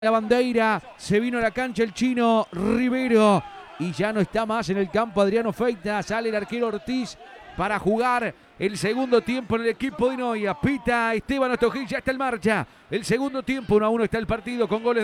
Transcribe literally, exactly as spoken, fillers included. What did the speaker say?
La bandera, se vino a la cancha el chino Rivero y ya no está más en el campo Adriano Feita. Sale el arquero Ortiz para jugar el segundo tiempo en el equipo de Noia. Pita Esteban Ostojil, ya está en marcha. El segundo tiempo, uno a uno está el partido con goles.